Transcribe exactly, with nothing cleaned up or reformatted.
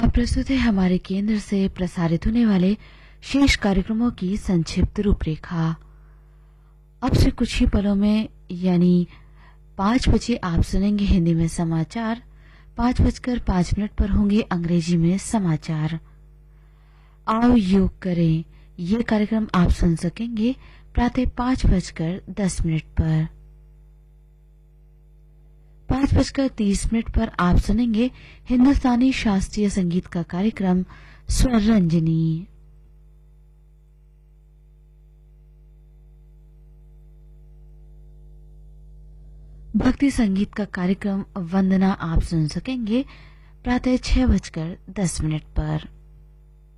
अब प्रस्तुत है हमारे केंद्र से प्रसारित होने वाले शेष कार्यक्रमों की संक्षिप्त रूपरेखा। अब से कुछ ही पलों में यानी पाँच बजे आप सुनेंगे हिंदी में समाचार। पाँच बजकर पाँच मिनट पर होंगे अंग्रेजी में समाचार। आओ योग करें, ये कार्यक्रम आप सुन सकेंगे प्रातः पाँच बजकर दस मिनट पर। पाँच बजकर तीस मिनट पर आप सुनेंगे हिंदुस्तानी शास्त्रीय संगीत का कार्यक्रम स्वर रंजनी। भक्ति संगीत का कार्यक्रम वंदना आप सुन सकेंगे प्रातः छह बजकर दस मिनट पर।